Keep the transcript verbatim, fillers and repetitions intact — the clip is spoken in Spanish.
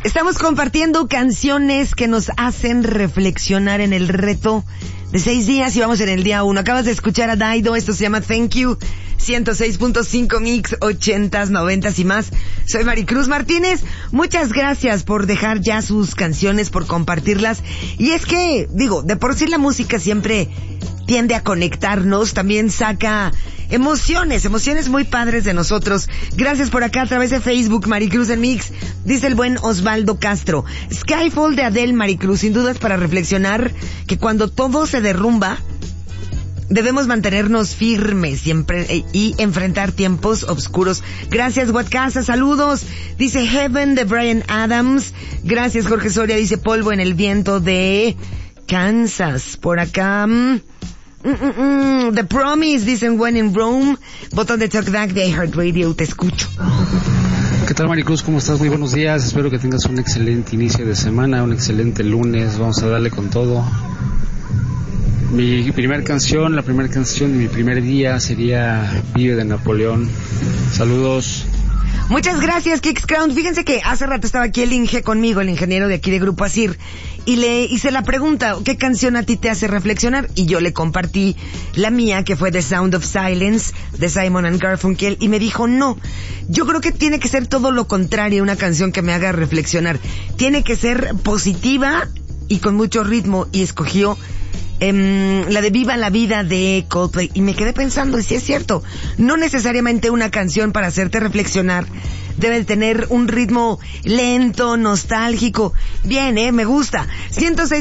Estamos compartiendo canciones que nos hacen reflexionar en el reto de seis días y vamos en el día uno. Acabas de escuchar a Daido, esto se llama Thank You, ciento seis punto cinco Mix, ochentas, noventas y más. Soy Maricruz Martínez, muchas gracias por dejar ya sus canciones, por compartirlas. Y es que, digo, de por sí la música siempre tiende a conectarnos, también saca emociones, emociones muy padres de nosotros. Gracias por acá a través de Facebook, Maricruz en Mix, dice el buen Osvaldo Castro. Skyfall de Adele, Maricruz, sin dudas para reflexionar que cuando todo se derrumba, debemos mantenernos firmes y, empre- y enfrentar tiempos oscuros. Gracias, Guatcasa, saludos. Dice Heaven de Bryan Adams. Gracias, Jorge Soria, dice Polvo en el viento de Kansas. Por acá... Mm, mm, mm, The Promise, dicen When in Rome. Botón de Talkback de iHeartRadio, te escucho. ¿Qué tal, Maricruz? ¿Cómo estás? Muy buenos días. Espero que tengas un excelente inicio de semana, un excelente lunes. Vamos a darle con todo. Mi primera canción, la primera canción de mi primer día sería Vive de Napoleón. Saludos. Muchas gracias, Kix Crown. Fíjense que hace rato estaba aquí el Inge conmigo, el ingeniero de aquí de Grupo Asir, y le hice la pregunta, ¿qué canción a ti te hace reflexionar? Y yo le compartí la mía, que fue The Sound of Silence, de Simon and Garfunkel, y me dijo, no, yo creo que tiene que ser todo lo contrario, una canción que me haga reflexionar. Tiene que ser positiva y con mucho ritmo, y escogió Um, la de Viva la Vida de Coldplay, y me quedé pensando, y sí es cierto, no necesariamente una canción para hacerte reflexionar debe tener un ritmo lento, nostálgico. Bien, eh, me gusta. ciento seis